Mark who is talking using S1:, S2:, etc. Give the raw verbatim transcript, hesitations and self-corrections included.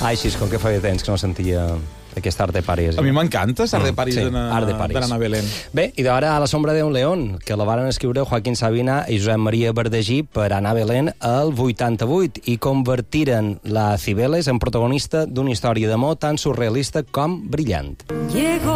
S1: Ai, sí, com que feia temps que no sentia aquest Art de París.
S2: A mi m'encanta, Art de París,
S1: sí,
S2: de
S1: Art de París.
S2: l'Anna Belén.
S1: Bé, i d'ara a la sombra d'un león, que la varen escriure Joaquín Sabina i Josep Maria Verdegí per Anna Belén el vuitanta-vuit i convertiren la Cibeles en protagonista d'una història d'amor tan surrealista com brillant.